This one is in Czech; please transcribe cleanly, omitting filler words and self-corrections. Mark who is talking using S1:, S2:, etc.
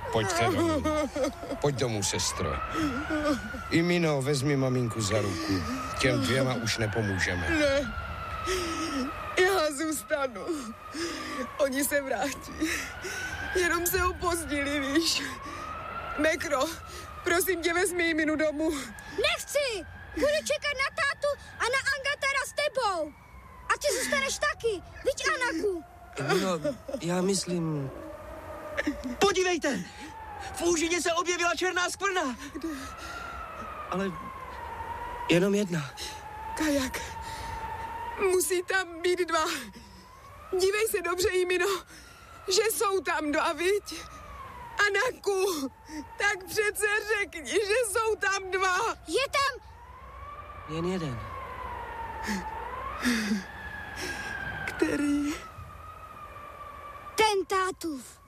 S1: Pojďte domů. Pojď domů, sestro. I Mino, vezmi maminku za ruku. Těm dvěma už nepomůžeme.
S2: Ne, já zůstanu. Oni se vrátí. Jenom se opozdili, víš. Nekro, prosím tě, vezmi Jiminu domů.
S3: Nechci! Budu čekat na tátu a na Angatara s tebou. A ty zůstaneš taky, viď, Anaku?
S4: No, já myslím...
S5: Podívejte! V úžině se objevila černá skvrna.
S4: Ale jenom jedna.
S2: Kajak. Musí tam být dva. Dívej se dobře, Jimino, že jsou tam dva, viď? Anaku, tak přece řekni, že jsou tam dva.
S3: Je tam...
S4: Jen jeden.
S2: Který?
S3: Ten tátův.